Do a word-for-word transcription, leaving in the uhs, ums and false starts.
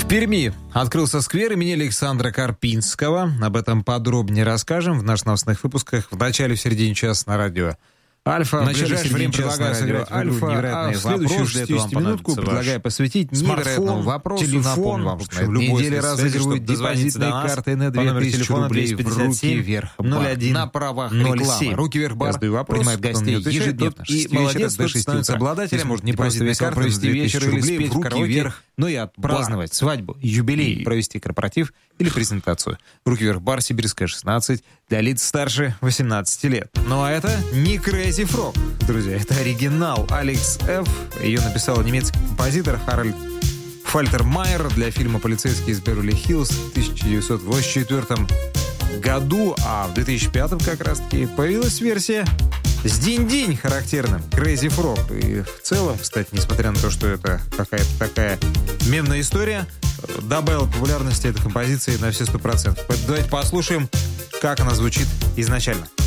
Перми открылся сквер имени Александра Карпинского. Об этом подробнее расскажем в наших новостных выпусках в начале и в середине часа на радио Альфа. В ближайшее время предлагаю сыграть Альфа, невероятные а в следующую шестидесятиминутку предлагаю посвятить невероятному вопросу. Телефон, вам, что в на любой неделе разыгрывают депозитные карты на две тысячи рублей в руки вверх. ноль один на правах ноль рекламы. семь. Руки вверх бар Каждый вопрос принимает гостей ежедневно. И молодец, тот становится обладателем. Может не просто весело провести вечер или спеть в руки вверх, но и отпраздновать свадьбу, юбилей, и провести корпоратив или презентацию. Руки вверх бар, Сибирская, шестнадцать, для лиц старше восемнадцати лет. Ну а это не Crazy Frog, друзья, это оригинал Алекс Ф. Ее написал немецкий композитор Харальд Фальтермайер для фильма «Полицейский из Беверли-Хиллз» в тысяча девятьсот восемьдесят четвёртом году, а в две тысячи пятом как раз-таки появилась версия с динь-динь характерным Crazy Frog. И в целом, кстати, несмотря на то, что это какая-то такая мемная история, добавила популярности этой композиции на все сто процентов. Давайте послушаем, как она звучит изначально.